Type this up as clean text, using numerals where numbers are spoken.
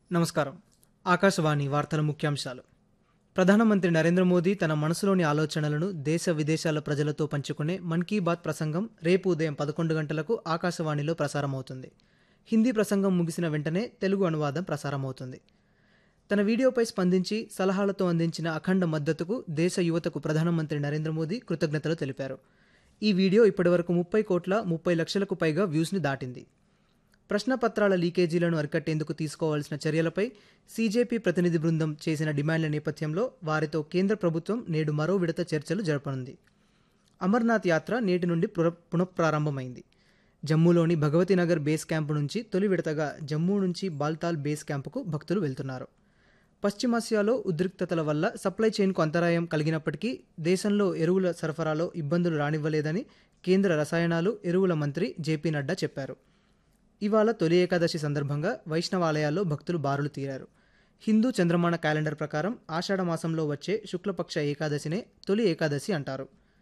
నమస్కారం. ఆకాశవాణి వార్తల ముఖ్యాంశాలు. ప్రధానమంత్రి నరేంద్ర మోదీ తన మనసులోని ఆలోచనలను దేశ విదేశాల ప్రజలతో పంచుకునే మన్ కీ బాత్ ప్రసంగం రేపు ఉదయం 11 గంటలకు ఆకాశవాణిలో ప్రసారమవుతుంది. హిందీ ప్రసంగం ముగిసిన వెంటనే తెలుగు అనువాదం ప్రసారమవుతుంది. తన వీడియోపై స్పందించి సలహాలతో అందించిన అఖండ మద్దతుకు దేశ యువతకు ప్రధానమంత్రి నరేంద్ర మోదీ కృతజ్ఞతలు తెలిపారు. ఈ వీడియో ఇప్పటివరకు 30 లక్షలకు పైగా వ్యూస్ని దాటింది. ప్రశ్నపత్రాల లీకేజీలను అరికట్టేందుకు తీసుకోవాల్సిన చర్యలపై సీజేపీ ప్రతినిధి బృందం చేసిన డిమాండ్ల నేపథ్యంలో వారితో కేంద్ర ప్రభుత్వం నేడు మరో విడత చర్చలు జరపనుంది. అమర్నాథ్ యాత్ర నేటి నుండి పునఃప్రారంభమైంది. జమ్మూలోని భగవతీనగర్ బేస్ క్యాంపు నుంచి తొలి విడతగా జమ్మూ నుంచి బాల్తాల్ బేస్ క్యాంపుకు భక్తులు వెళ్తున్నారు. పశ్చిమాసియాలో ఉద్రిక్తతల వల్ల సప్లై చైన్కు అంతరాయం కలిగినప్పటికీ దేశంలో ఎరువుల సరఫరాలో ఇబ్బందులు రానివ్వలేదని కేంద్ర రసాయనాలు, ఎరువుల మంత్రి జేపీ నడ్డా చెప్పారు. ఇవాళ తొలి ఏకాదశి సందర్భంగా వైష్ణవాలయాల్లో భక్తులు బారులు తీరారు. హిందూ చంద్రమాన క్యాలెండర్ ప్రకారం ఆషాఢ మాసంలో వచ్చే శుక్లపక్ష ఏకాదశినే తొలి ఏకాదశి అంటారు.